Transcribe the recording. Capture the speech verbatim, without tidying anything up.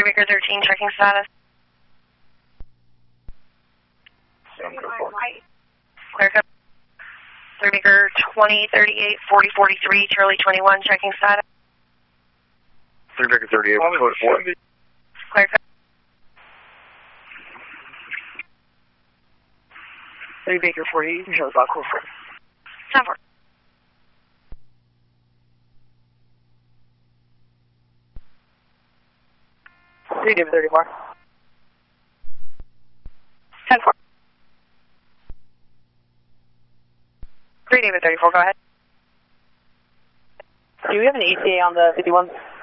Baker thirteen, checking status. Clear code. three Baker twenty, thirty-eight, forty, forty-three, Charlie twenty-one, checking status. three Baker thirty-eight, code four. Clear code. three Baker forty, Charlie Block code four. ten four. three David thirty-four. ten four. three David thirty-four, go ahead. Do we have an E T A on the fifty-one?